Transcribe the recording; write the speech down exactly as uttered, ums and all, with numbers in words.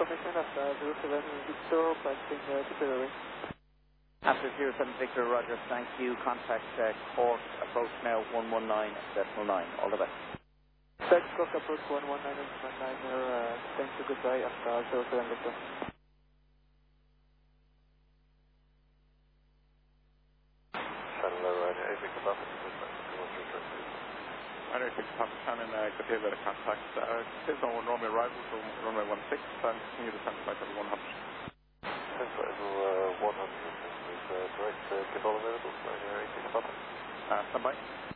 information after zero seven Victor, passing uh, Tipperary. After zero seven Victor, Roger, thank you. Contact uh, Cork, approach now one one nine decimal nine. All the best. Thanks, Cork, approach one one nine decimal nine, uh, thank you, goodbye, after zero seven Victor. Runway six, Papa Shannon, uh, good day, better contact. Uh, please on runway arrival to runway one six and continue the center flight level one hundred. Center level uh, one hundred, is uh, direct uh, get all available, runway eight six, Papa. Uh, stand by.